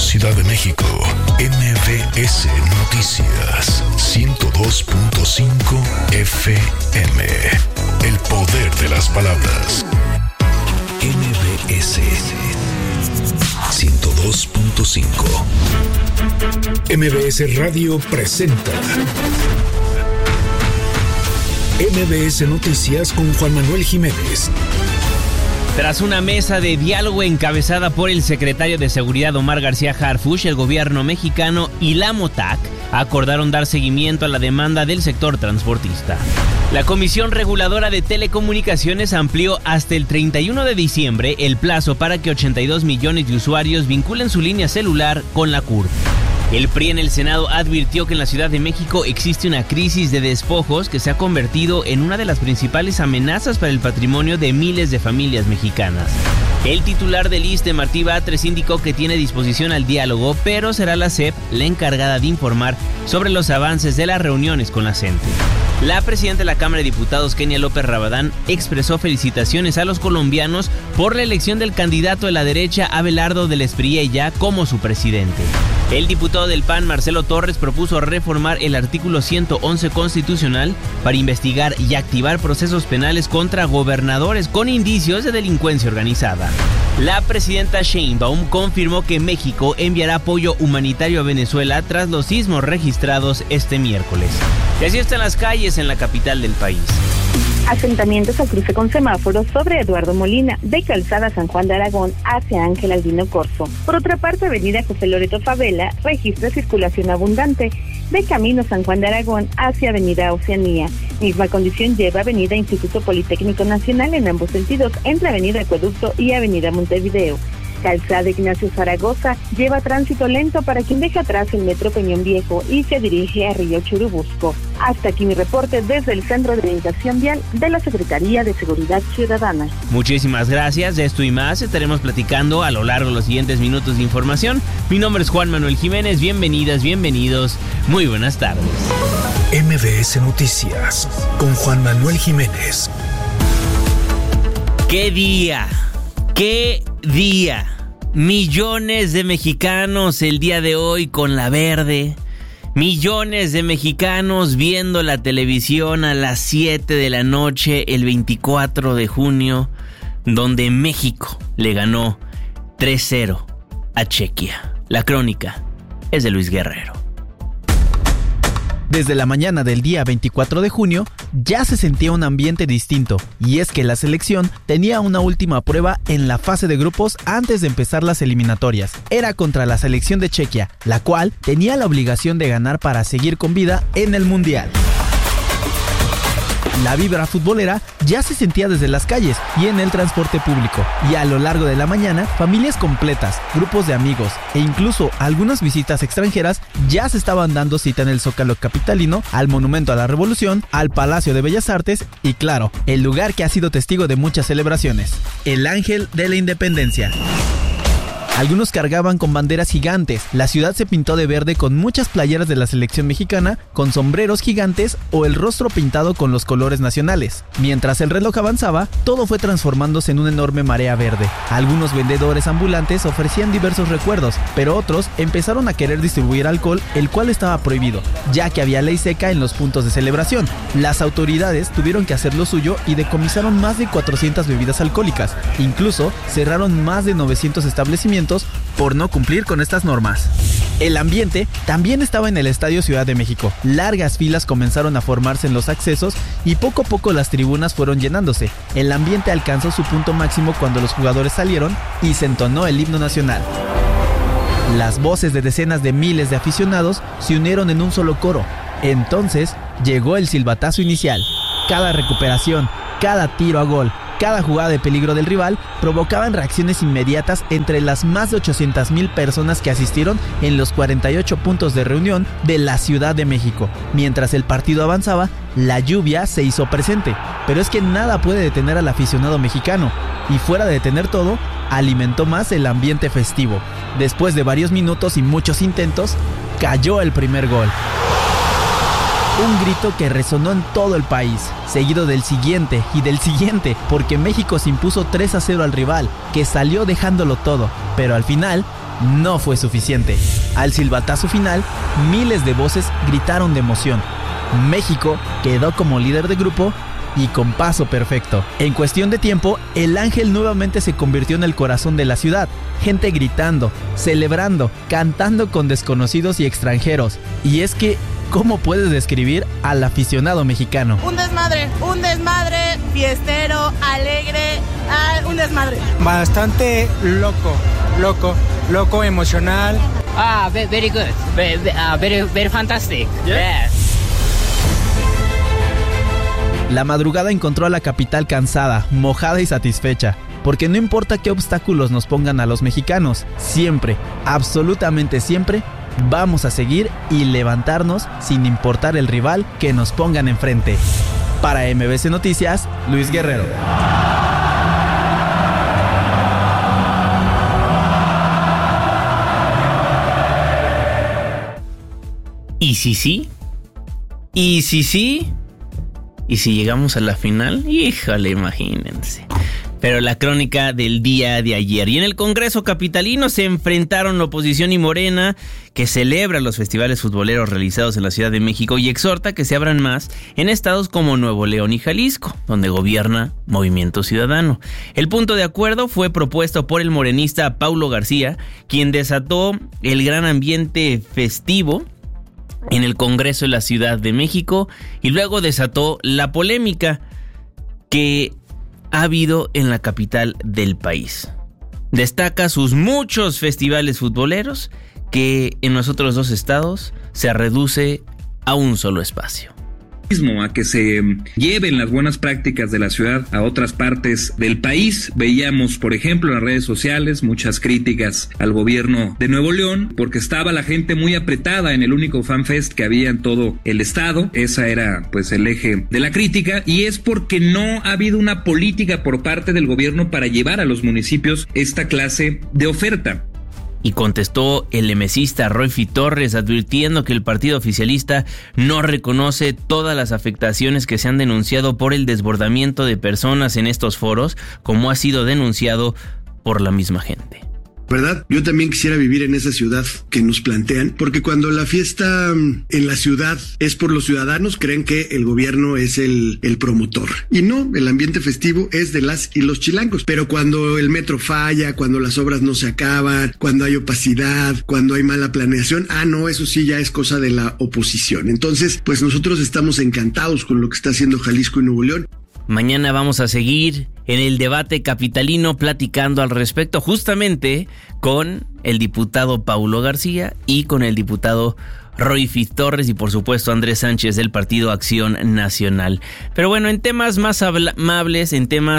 Ciudad de México, MBS Noticias 102.5 FM. El poder de las palabras. MBS 102.5. MBS Radio presenta MBS Noticias con Juan Manuel Jiménez. Tras una mesa de diálogo encabezada por el secretario de Seguridad Omar García Harfuch, el gobierno mexicano y la MOTAC acordaron dar seguimiento a la demanda del sector transportista. La Comisión Reguladora de Telecomunicaciones amplió hasta el 31 de diciembre el plazo para que 82 millones de usuarios vinculen su línea celular con la CURP. El PRI en el Senado advirtió que en la Ciudad de México existe una crisis de despojos que se ha convertido en una de las principales amenazas para el patrimonio de miles de familias mexicanas. El titular del ISSSTE, Martí Batres, indicó que tiene disposición al diálogo, pero será la SEP la encargada de informar sobre los avances de las reuniones con la CENTE. La presidenta de la Cámara de Diputados, Kenia López Rabadán, expresó felicitaciones a los colombianos por la elección del candidato de la derecha Abelardo del Espriella como su presidente. El diputado del PAN, Marcelo Torres, propuso reformar el artículo 111 constitucional para investigar y activar procesos penales contra gobernadores con indicios de delincuencia organizada. La presidenta Sheinbaum confirmó que México enviará apoyo humanitario a Venezuela tras los sismos registrados este miércoles. Y así están las calles en la capital del país. Asentamientos al cruce con semáforos sobre Eduardo Molina, de Calzada San Juan de Aragón hacia Ángel Albino Corzo. Por otra parte, avenida José Loreto Favela registra circulación abundante, de camino San Juan de Aragón hacia avenida Oceanía. Misma condición lleva avenida Instituto Politécnico Nacional en ambos sentidos, entre avenida Acueducto y avenida Montevideo. Calzada Ignacio Zaragoza lleva tránsito lento para quien deja atrás el metro Peñón Viejo y se dirige a Río Churubusco. Hasta aquí mi reporte desde el Centro de Orientación Vial de la Secretaría de Seguridad Ciudadana. Muchísimas gracias, de esto y más estaremos platicando a lo largo de los siguientes minutos de información. Mi nombre es Juan Manuel Jiménez, bienvenidas, bienvenidos, muy buenas tardes. MBS Noticias con Juan Manuel Jiménez. ¡Qué día! ¡Qué día! Millones de mexicanos el día de hoy con la verde. Millones de mexicanos viendo la televisión a las 7 de la noche el 24 de junio, donde México le ganó 3-0 a Chequia. La crónica es de Luis Guerrero. Desde la mañana del día 24 de junio ya se sentía un ambiente distinto, y es que la selección tenía una última prueba en la fase de grupos antes de empezar las eliminatorias. Era contra la selección de Chequia, la cual tenía la obligación de ganar para seguir con vida en el Mundial. La vibra futbolera ya se sentía desde las calles y en el transporte público, y a lo largo de la mañana, familias completas, grupos de amigos e incluso algunas visitas extranjeras ya se estaban dando cita en el Zócalo capitalino, al Monumento a la Revolución, al Palacio de Bellas Artes y, claro, el lugar que ha sido testigo de muchas celebraciones, el Ángel de la Independencia. Algunos cargaban con banderas gigantes, la ciudad se pintó de verde con muchas playeras de la selección mexicana, con sombreros gigantes o el rostro pintado con los colores nacionales. Mientras el reloj avanzaba, todo fue transformándose en una enorme marea verde. Algunos vendedores ambulantes ofrecían diversos recuerdos, pero otros empezaron a querer distribuir alcohol, el cual estaba prohibido, ya que había ley seca en los puntos de celebración. Las autoridades tuvieron que hacer lo suyo y decomisaron más de 400 bebidas alcohólicas. Incluso cerraron más de 900 establecimientos por no cumplir con estas normas. El ambiente también estaba en el Estadio Ciudad de México. Largas filas comenzaron a formarse en los accesos y poco a poco las tribunas fueron llenándose. El ambiente alcanzó su punto máximo cuando los jugadores salieron y se entonó el himno nacional. Las voces de decenas de miles de aficionados se unieron en un solo coro. Entonces llegó el silbatazo inicial. Cada recuperación, cada tiro a gol, cada jugada de peligro del rival provocaban reacciones inmediatas entre las más de 800,000 personas que asistieron en los 48 puntos de reunión de la Ciudad de México. Mientras el partido avanzaba, la lluvia se hizo presente, pero es que nada puede detener al aficionado mexicano, y fuera de detener todo, alimentó más el ambiente festivo. Después de varios minutos y muchos intentos, cayó el primer gol. Un grito que resonó en todo el país, seguido del siguiente y del siguiente, porque México se impuso 3-0 al rival, que salió dejándolo todo, pero al final no fue suficiente. Al silbatazo final, miles de voces gritaron de emoción. México quedó como líder de grupo y con paso perfecto. En cuestión de tiempo, el Ángel nuevamente se convirtió en el corazón de la ciudad. Gente gritando, celebrando, cantando con desconocidos y extranjeros. Y es que, ¿cómo puedes describir al aficionado mexicano? Un desmadre, fiestero, alegre, un desmadre. Bastante loco, emocional. Very good, very fantastic. Yeah. La madrugada encontró a la capital cansada, mojada y satisfecha, porque no importa qué obstáculos nos pongan a los mexicanos, siempre, absolutamente siempre, vamos a seguir y levantarnos sin importar el rival que nos pongan enfrente. Para MBC Noticias, Luis Guerrero. ¿Y si sí? ¿Y si sí? ¿Y si llegamos a la final? Híjole, imagínense. Pero la crónica del día de ayer. Y en el Congreso capitalino se enfrentaron la oposición y Morena, que celebra los festivales futboleros realizados en la Ciudad de México y exhorta que se abran más en estados como Nuevo León y Jalisco, donde gobierna Movimiento Ciudadano. El punto de acuerdo fue propuesto por el morenista Paulo García, quien desató el gran ambiente festivo en el Congreso de la Ciudad de México y luego desató la polémica que ha habido en la capital del país. Destaca sus muchos festivales futboleros que en los otros dos estados se reduce a un solo espacio. A que se lleven las buenas prácticas de la ciudad a otras partes del país. Veíamos, por ejemplo, en las redes sociales muchas críticas al gobierno de Nuevo León porque estaba la gente muy apretada en el único FanFest que había en todo el estado. Esa era pues el eje de la crítica, y es porque no ha habido una política por parte del gobierno para llevar a los municipios esta clase de oferta. Y contestó el emesista Roy Torres advirtiendo que el partido oficialista no reconoce todas las afectaciones que se han denunciado por el desbordamiento de personas en estos foros, como ha sido denunciado por la misma gente. ¿Verdad? Yo también quisiera vivir en esa ciudad que nos plantean, porque cuando la fiesta en la ciudad es por los ciudadanos, creen que el gobierno es el promotor. Y no, el ambiente festivo es de las y los chilangos. Pero cuando el metro falla, cuando las obras no se acaban, cuando hay opacidad, cuando hay mala planeación, no, eso sí ya es cosa de la oposición. Entonces, pues nosotros estamos encantados con lo que está haciendo Jalisco y Nuevo León. Mañana vamos a seguir en el debate capitalino platicando al respecto justamente con el diputado Paulo García y con el diputado Roy Torres y por supuesto Andrés Sánchez del Partido Acción Nacional. Pero bueno, en temas más amables,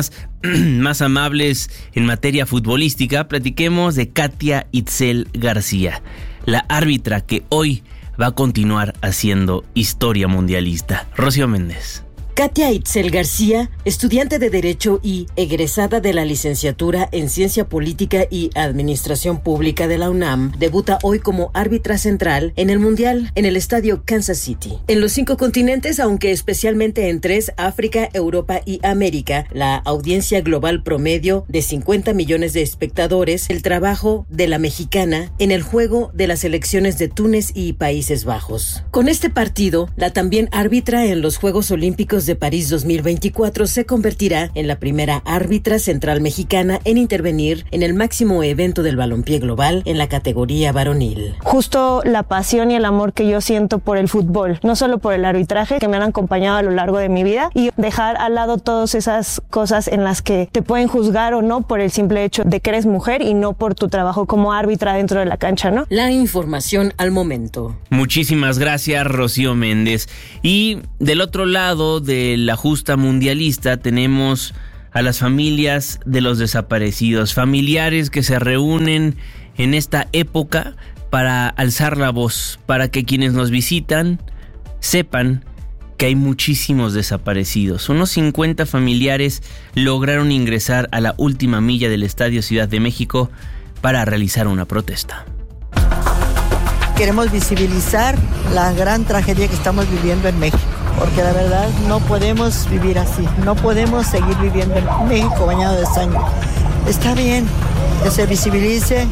en materia futbolística, platiquemos de Katia Itzel García, la árbitra que hoy va a continuar haciendo historia mundialista. Rocío Méndez. Katia Itzel García, estudiante de Derecho y egresada de la licenciatura en Ciencia Política y Administración Pública de la UNAM, debuta hoy como árbitra central en el Mundial en el estadio Kansas City. En los 5 continentes, aunque especialmente en 3, África, Europa y América, la audiencia global promedio de 50 millones de espectadores, el trabajo de la mexicana en el juego de las selecciones de Túnez y Países Bajos. Con este partido, la también árbitra en los Juegos Olímpicos de París 2024 se convertirá en la primera árbitra central mexicana en intervenir en el máximo evento del balompié global en la categoría varonil. Justo la pasión y el amor que yo siento por el fútbol, no solo por el arbitraje, que me han acompañado a lo largo de mi vida, y dejar al lado todas esas cosas en las que te pueden juzgar o no por el simple hecho de que eres mujer y no por tu trabajo como árbitra dentro de la cancha, ¿no? La información al momento. Muchísimas gracias, Rocío Méndez. Y del otro lado de la justa mundialista tenemos a las familias de los desaparecidos, familiares que se reúnen en esta época para alzar la voz, para que quienes nos visitan sepan que hay muchísimos desaparecidos. Unos 50 familiares lograron ingresar a la última milla del Estadio Ciudad de México para realizar una protesta. Queremos visibilizar la gran tragedia que estamos viviendo en México, porque la verdad no podemos vivir así, no podemos seguir viviendo en México bañado de sangre. Está bien que se visibilice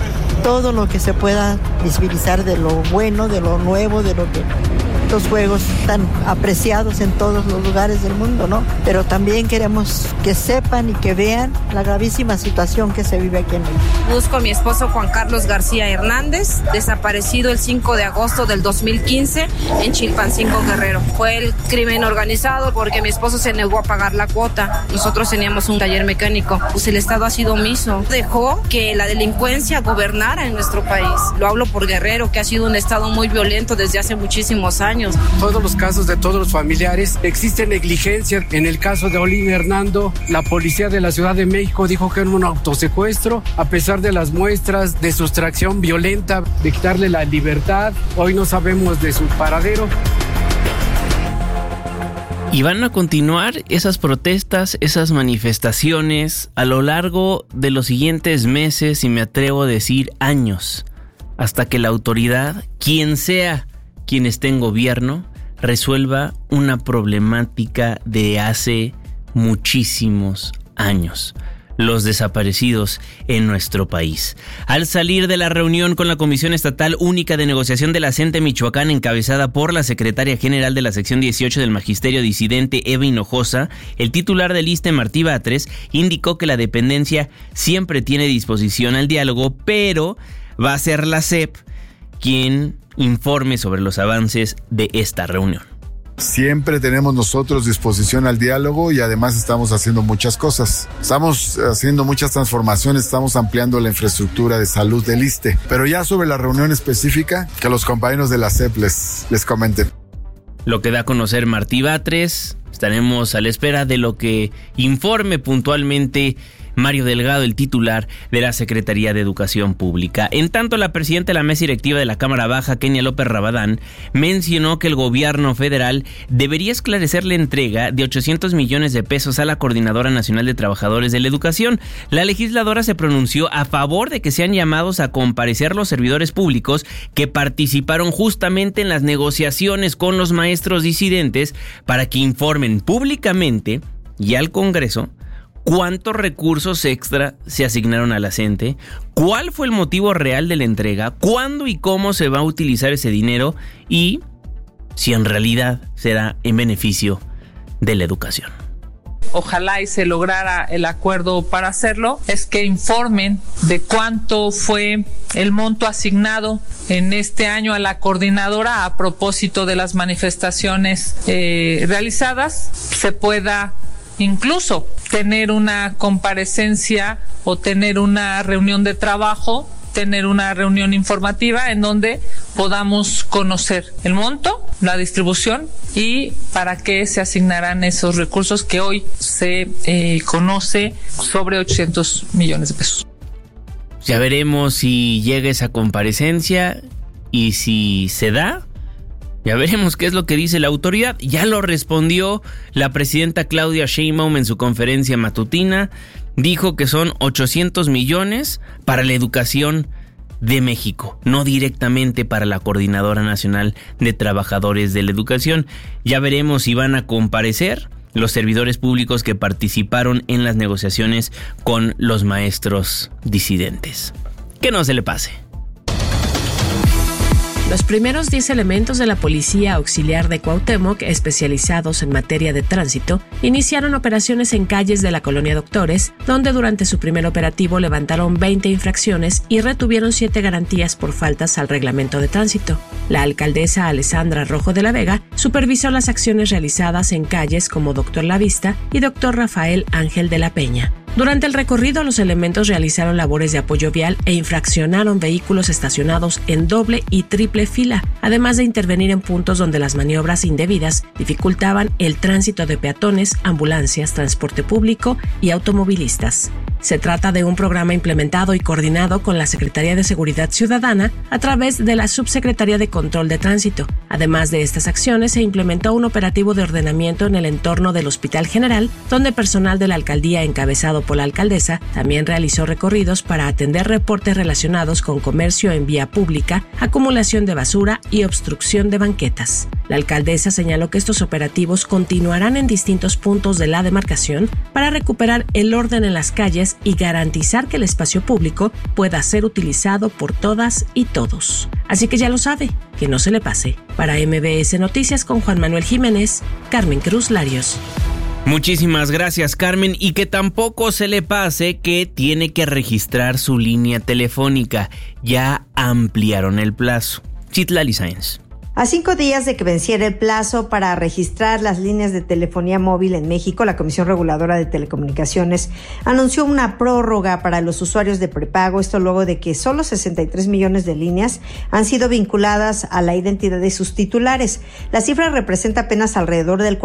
todo lo que se pueda visibilizar de lo bueno, de lo nuevo, de lo que los juegos tan apreciados en todos los lugares del mundo, ¿no? Pero también queremos que sepan y que vean la gravísima situación que se vive aquí en México. Busco a mi esposo Juan Carlos García Hernández, desaparecido el 5 de agosto del 2015 en Chilpancingo, Guerrero. Fue el crimen organizado porque mi esposo se negó a pagar la cuota. Nosotros teníamos un taller mecánico. Pues el Estado ha sido omiso. Dejó que la delincuencia gobernara en nuestro país. Lo hablo por Guerrero, que ha sido un estado muy violento desde hace muchísimos años. Todos los casos de todos los familiares, existe negligencia. En el caso de Olivia Hernando, la policía de la Ciudad de México dijo que era un autosecuestro, a pesar de las muestras de sustracción violenta, de quitarle la libertad. Hoy no sabemos de su paradero. Y van a continuar esas protestas, esas manifestaciones a lo largo de los siguientes meses, y me atrevo a decir años, hasta que la autoridad, quien sea quien esté en gobierno, resuelva una problemática de hace muchísimos años: los desaparecidos en nuestro país. Al salir de la reunión con la Comisión Estatal Única de Negociación de la CENTE Michoacán, encabezada por la secretaria general de la sección 18 del Magisterio Disidente, Eva Hinojosa, el titular del ISSSTE, Martí Batres, indicó que la dependencia siempre tiene disposición al diálogo, pero va a ser la SEP quien informe sobre los avances de esta reunión. Siempre tenemos nosotros disposición al diálogo y además estamos haciendo muchas cosas. Estamos haciendo muchas transformaciones, estamos ampliando la infraestructura de salud del ISSSTE. Pero ya sobre la reunión específica, que los compañeros de la SEP les comenten. Lo que da a conocer Martí Batres, estaremos a la espera de lo que informe puntualmente Mario Delgado, el titular de la Secretaría de Educación Pública. En tanto, la presidenta de la mesa directiva de la Cámara Baja, Kenia López Rabadán, mencionó que el gobierno federal debería esclarecer la entrega de 800 millones de pesos a la Coordinadora Nacional de Trabajadores de la Educación. La legisladora se pronunció a favor de que sean llamados a comparecer los servidores públicos que participaron justamente en las negociaciones con los maestros disidentes para que informen públicamente y al Congreso cuántos recursos extra se asignaron a la CENTE, cuál fue el motivo real de la entrega, cuándo y cómo se va a utilizar ese dinero y si en realidad será en beneficio de la educación. Ojalá y se lograra el acuerdo para hacerlo, es que informen de cuánto fue el monto asignado en este año a la coordinadora a propósito de las manifestaciones realizadas. Se pueda incluso tener una comparecencia o tener una reunión de trabajo, tener una reunión informativa en donde podamos conocer el monto, la distribución y para qué se asignarán esos recursos que hoy se conoce sobre 800 millones de pesos. Ya veremos si llega esa comparecencia y si se da. Ya veremos qué es lo que dice la autoridad. Ya lo respondió la presidenta Claudia Sheinbaum en su conferencia matutina. Dijo que son 800 millones para la educación de México, no directamente para la Coordinadora Nacional de Trabajadores de la Educación. Ya veremos si van a comparecer los servidores públicos que participaron en las negociaciones con los maestros disidentes. Que no se le pase. Los primeros 10 elementos de la Policía Auxiliar de Cuauhtémoc, especializados en materia de tránsito, iniciaron operaciones en calles de la Colonia Doctores, donde durante su primer operativo levantaron 20 infracciones y retuvieron 7 garantías por faltas al reglamento de tránsito. La alcaldesa Alessandra Rojo de la Vega supervisó las acciones realizadas en calles como Doctor La Vista y Doctor Rafael Ángel de la Peña. Durante el recorrido, los elementos realizaron labores de apoyo vial e infraccionaron vehículos estacionados en doble y triple fila, además de intervenir en puntos donde las maniobras indebidas dificultaban el tránsito de peatones, ambulancias, transporte público y automovilistas. Se trata de un programa implementado y coordinado con la Secretaría de Seguridad Ciudadana a través de la Subsecretaría de Control de Tránsito. Además de estas acciones, se implementó un operativo de ordenamiento en el entorno del Hospital General, donde personal de la alcaldía encabezado encabezado por la alcaldesa, también realizó recorridos para atender reportes relacionados con comercio en vía pública, acumulación de basura y obstrucción de banquetas. La alcaldesa señaló que estos operativos continuarán en distintos puntos de la demarcación para recuperar el orden en las calles y garantizar que el espacio público pueda ser utilizado por todas y todos. Así que ya lo sabe, que no se le pase. Para MBS Noticias con Juan Manuel Jiménez, Carmen Cruz Larios. Muchísimas gracias, Carmen, y que tampoco se le pase que tiene que registrar su línea telefónica. Ya ampliaron el plazo. Citlali Sáenz. A 5 días de que venciera el plazo para registrar las líneas de telefonía móvil en México, la Comisión Reguladora de Telecomunicaciones anunció una prórroga para los usuarios de prepago, esto luego de que solo 63 millones de líneas han sido vinculadas a la identidad de sus titulares. La cifra representa apenas alrededor del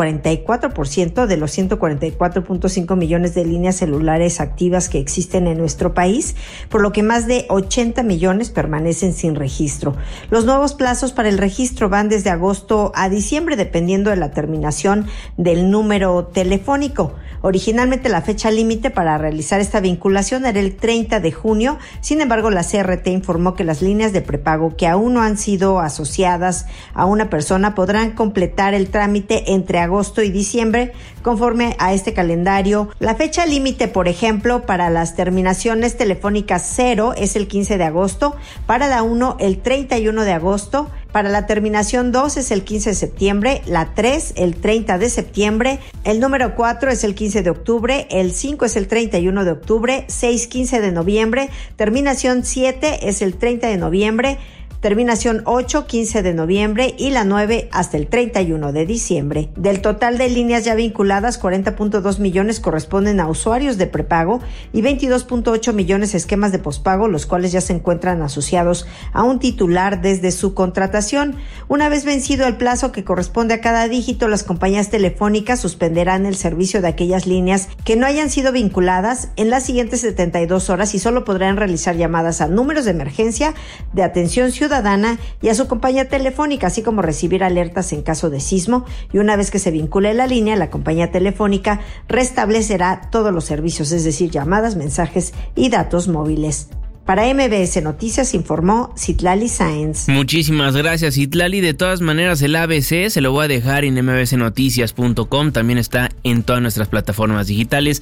44% de los 144.5 millones de líneas celulares activas que existen en nuestro país, por lo que más de 80 millones permanecen sin registro. Los nuevos plazos para el registro van desde agosto a diciembre, dependiendo de la terminación del número telefónico. Originalmente la fecha límite para realizar esta vinculación era el 30 de junio, sin embargo la CRT informó que las líneas de prepago que aún no han sido asociadas a una persona podrán completar el trámite entre agosto y diciembre conforme a este calendario. La fecha límite, por ejemplo, para las terminaciones telefónicas 0 es el 15 de agosto, para la 1 el 31 de agosto, para la terminación 2 es el 15 de septiembre, la 3 el 30 de septiembre, el número 4 es el 15 de octubre, el 5 es el 31 de octubre, 6, 15 de noviembre, terminación 7 es el 30 de noviembre, terminación 8, 15 de noviembre y la 9 hasta el 31 de diciembre. Del total de líneas ya vinculadas, 40.2 millones corresponden a usuarios de prepago y 22.8 millones a esquemas de pospago, los cuales ya se encuentran asociados a un titular desde su contratación. Una vez vencido el plazo que corresponde a cada dígito, las compañías telefónicas suspenderán el servicio de aquellas líneas que no hayan sido vinculadas en las siguientes 72 horas y solo podrán realizar llamadas a números de emergencia, de atención ciudadana y a su compañía telefónica, así como recibir alertas en caso de sismo, y una vez que se vincule la línea, la compañía telefónica restablecerá todos los servicios, es decir, llamadas, mensajes y datos móviles. Para MBS Noticias informó Citlali Sáenz. Muchísimas gracias, Citlali. De todas maneras, el ABC se lo voy a dejar en mbsnoticias.com. También está en todas nuestras plataformas digitales,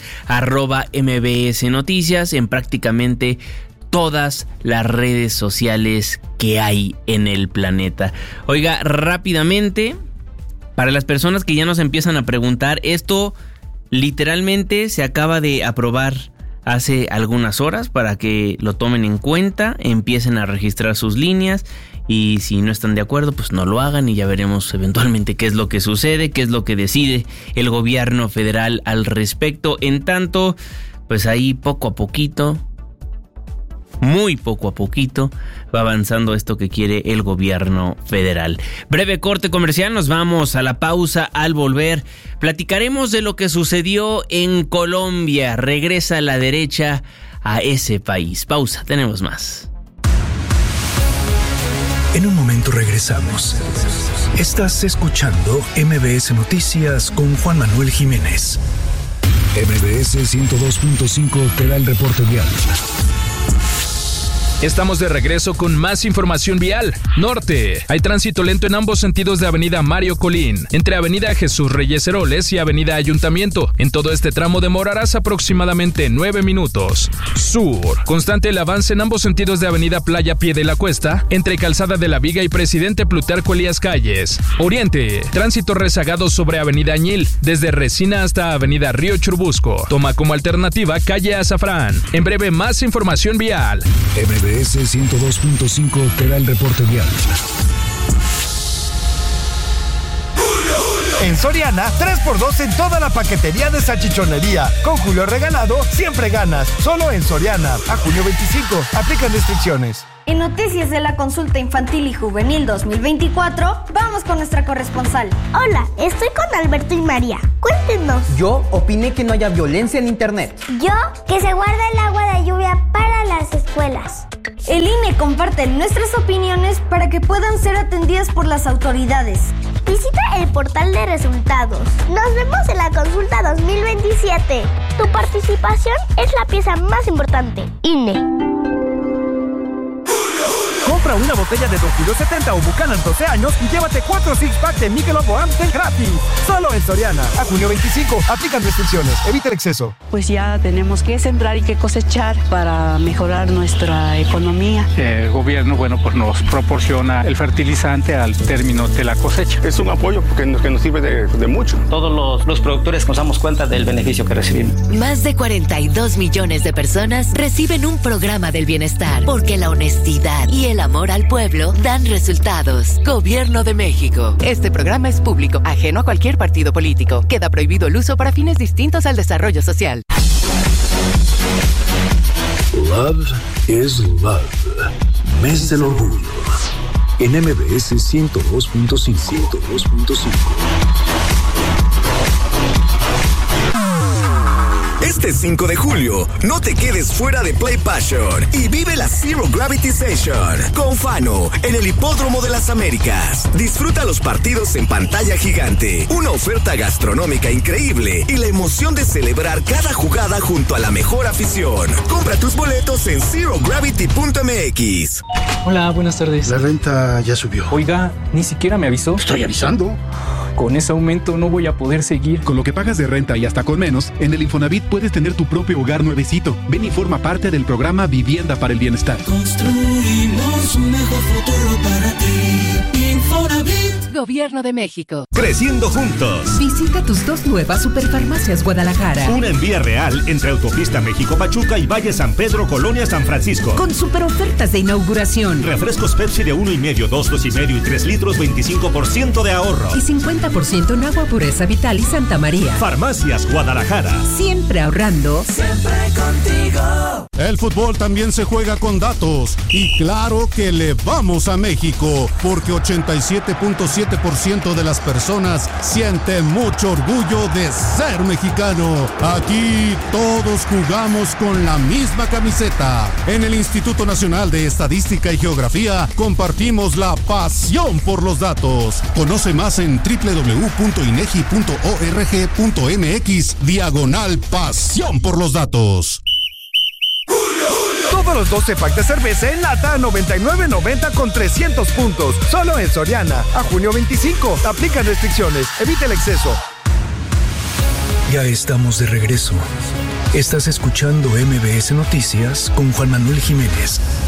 @MBS Noticias, en prácticamente todas las redes sociales que hay en el planeta. Oiga, rápidamente, para las personas que ya nos empiezan a preguntar, esto literalmente se acaba de aprobar hace algunas horas para que lo tomen en cuenta, empiecen a registrar sus líneas y si no están de acuerdo, pues no lo hagan y ya veremos eventualmente qué es lo que sucede, qué es lo que decide el gobierno federal al respecto. En tanto, pues ahí poco a poquito, muy poco a poquito, va avanzando esto que quiere el gobierno federal. Breve corte comercial, nos vamos a la pausa. Al volver, platicaremos de lo que sucedió en Colombia. Regresa la derecha a ese país. Pausa, tenemos más. En un momento regresamos. Estás escuchando MBS Noticias con Juan Manuel Jiménez. MBS 102.5 te da el reporte vial. Estamos de regreso con más información vial. Norte. Hay tránsito lento en ambos sentidos de Avenida Mario Colín, entre Avenida Jesús Reyes Heroles y Avenida Ayuntamiento. En todo este tramo demorarás aproximadamente 9 minutos. Sur. Constante el avance en ambos sentidos de Avenida Playa Pie de la Cuesta, entre Calzada de la Viga y Presidente Plutarco Elías Calles. Oriente. Tránsito rezagado sobre Avenida Añil, desde Resina hasta Avenida Río Churbusco. Toma como alternativa Calle Azafrán. En breve, más información vial. MBS 102.5 te da el reporte vial. En Soriana, 3x2 en toda la paquetería de salchichonería. Con Julio Regalado, siempre ganas. Solo en Soriana. A junio 25. Aplican restricciones. En Noticias de la Consulta Infantil y Juvenil 2024, vamos con nuestra corresponsal. Hola, estoy con Alberto y María. Cuéntenos. Yo opiné que no haya violencia en internet. Yo, que se guarde el agua de lluvia para las escuelas. El INE comparte nuestras opiniones para que puedan ser atendidas por las autoridades. Visita el portal de resultados. Nos vemos en la consulta 2027. Tu participación es la pieza más importante. INE. Compra una botella de 2,70 kilos o Buchanan 12 años y llévate 4 six-pack de Michelob o Amstel gratis. Solo en Soriana. A junio 25. Aplican restricciones. Evita el exceso. Pues ya tenemos que sembrar y que cosechar para mejorar nuestra economía. El gobierno, pues nos proporciona el fertilizante al término de la cosecha. Es un apoyo que nos sirve de mucho. Todos los productores nos damos cuenta del beneficio que recibimos. Más de 42 millones de personas reciben un programa del bienestar porque la honestidad y el amor al pueblo dan resultados. Gobierno de México. Este programa es público, ajeno a cualquier partido político. Queda prohibido el uso para fines distintos al desarrollo social. Love is Love. Mes del Orgullo. En MBS 102.5. Este 5 de julio, no te quedes fuera de Play Passion y vive la Zero Gravity Session con Fano en el Hipódromo de las Américas. Disfruta los partidos en pantalla gigante, una oferta gastronómica increíble y la emoción de celebrar cada jugada junto a la mejor afición. Compra tus boletos en zerogravity.mx. Hola, buenas tardes. La renta ya subió. Oiga, ni siquiera me avisó. Estoy avisando. Con ese aumento no voy a poder seguir. Con lo que pagas de renta y hasta con menos, en el Infonavit puedes tener tu propio hogar nuevecito. Ven y forma parte del programa Vivienda para el Bienestar. Construimos un mejor futuro para ti. Infonavit. Gobierno de México. Creciendo juntos. Visita tus 2 nuevas Superfarmacias Guadalajara. Una en Vía Real, entre Autopista México-Pachuca y Valle San Pedro, Colonia San Francisco. Con super ofertas de inauguración. Refrescos Pepsi de 1,5, 2, 2,5 y 3 litros, 25% de ahorro. Y 50% en agua pureza Vital y Santa María. Farmacias Guadalajara. Siempre ahorrando. Siempre contigo. El fútbol también se juega con datos. Y claro que le vamos a México, porque 87.7% de las personas sienten mucho orgullo de ser mexicano. Aquí todos jugamos con la misma camiseta. En el Instituto Nacional de Estadística y Geografía compartimos la pasión por los datos. Conoce más en www.inegi.org.mx/pasión por los datos. Todos los 12 packs de cerveza en lata a $99.90 con 300 puntos. Solo en Soriana. A junio 25. Aplican restricciones. Evita el exceso. Ya estamos de regreso. Estás escuchando MBS Noticias con Juan Manuel Jiménez.